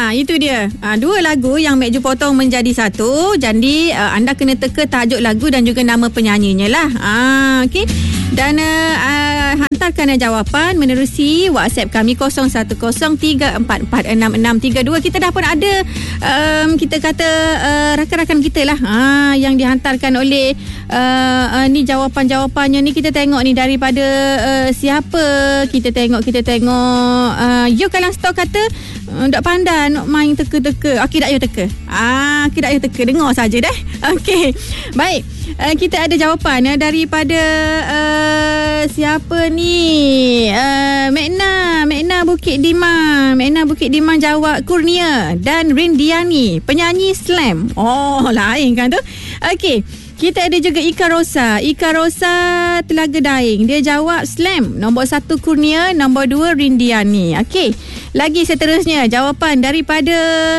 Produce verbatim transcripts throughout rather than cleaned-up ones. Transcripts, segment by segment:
Ha, itu dia. Ha, dua lagu yang Mek Ju potong menjadi satu. Jadi uh, anda kena teka tajuk lagu dan juga nama penyanyinya lah. Ha, okey. Dan uh, uh, hantarkan jawapan menerusi WhatsApp kami kosong satu kosong tiga empat empat enam enam tiga dua. Kita dah pun ada um, kita kata uh, rakan-rakan kita lah ha, yang dihantarkan oleh uh, uh, ni jawapan-jawapannya ni. Kita tengok ni daripada uh, siapa. Kita tengok kita tengok uh, Yo Kalang Store kata uh, tak pandai nak main teka-teka. Okey, tak payah teka. Ah, kita tak payah teka, dengar saja dah. Okey. Baik. Uh, kita ada jawapan uh, daripada uh, siapa ni? Uh, Mekna, Mekna Bukit Dimang. Mekna Bukit Dimang jawab Kurnia dan Rindiani, penyanyi slam. Oh, lain kan tu? Okey. Kita ada juga Ika Rosa. Ika Rosa Telaga Daing. Dia jawab slam. Nombor satu Kurnia, nombor dua Rindiani. Okey. Lagi seterusnya jawapan daripada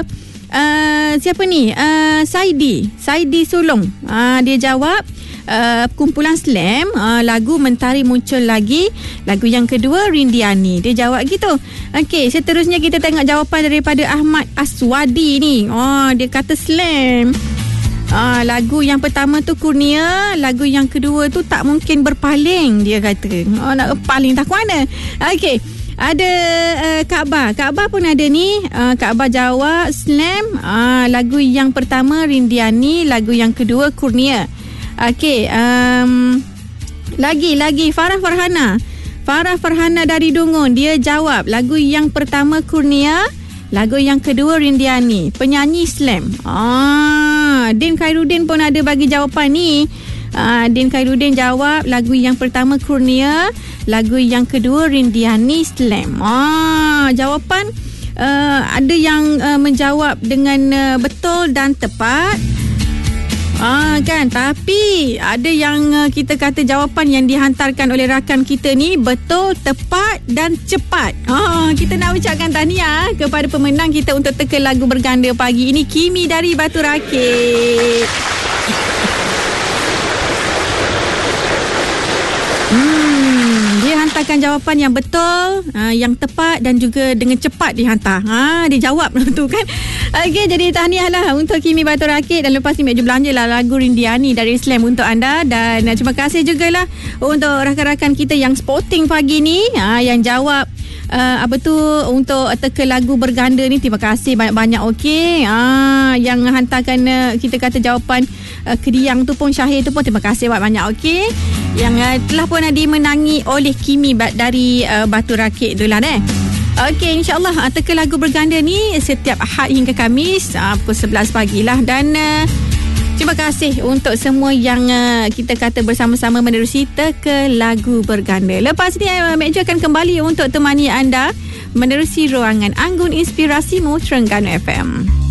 Uh, siapa ni? Uh, Saidi. Saidi Sulong. Uh, dia jawab uh, kumpulan slam, uh, lagu Mentari Muncul Lagi. Lagu yang kedua Rindiani. Dia jawab gitu. Okey, seterusnya kita tengok jawapan daripada Ahmad Aswadi ni. Oh, dia kata slam. Ah, lagu yang pertama tu Kurnia, lagu yang kedua tu Tak Mungkin Berpaling, dia kata. Oh, nak berpaling tak mana? Okey. Ada uh, Kaabah. Kaabah pun ada ni. Uh, Kaabah jawab slam. Uh, lagu yang pertama Rindiani, lagu yang kedua Kurnia. Okey, um, lagi lagi Farah Farhana. Farah Farhana dari Dungun, dia jawab lagu yang pertama Kurnia, lagu yang kedua Rindiani, penyanyi slam. Ah, Din Khairuddin pun ada bagi jawapan ni. Uh, Din Khairuddin jawab lagu yang pertama Kurnia, lagu yang kedua Rindiani slam. Ah, jawapan uh, ada yang uh, menjawab dengan uh, betul dan tepat. Ah, kan, tapi ada yang uh, kita kata jawapan yang dihantarkan oleh rakan kita ni betul, tepat dan cepat. Ah, kita nak ucapkan tahniah kepada pemenang kita untuk teka lagu berganda pagi ini, Kimi dari Batu Rakit. Hmm, dia hantarkan jawapan yang betul, uh, yang tepat dan juga dengan cepat dihantar. Ha, dia jawab tu kan. Okey, jadi tahniahlah untuk Kimi Batu Rakit, dan lepas ni Mek Ju belanjalah lagu Rindiani dari Slam untuk anda. Dan uh, terima kasih jugalah untuk rakan-rakan kita yang sporting pagi ni, uh, yang jawab uh, apa tu untuk teka lagu berganda ni. Terima kasih banyak-banyak. Okey, uh, yang hantarkan uh, kita kata jawapan uh, Kediang tu pun, Syahir tu pun, terima kasih banyak-banyak. Okey, yang uh, telah pun dimenangi oleh Kimi dari uh, Batu Rakit tu lah deh. Okey, insyaAllah uh, teka lagu berganda ni setiap Ahad hingga Khamis uh, pukul sebelas pagi lah. Dan uh, terima kasih untuk semua yang uh, kita kata bersama-sama menerusi teka lagu berganda. Lepas ni uh, Mek Ju akan kembali untuk temani anda menerusi ruangan Anggun Inspirasimu Terengganu F M.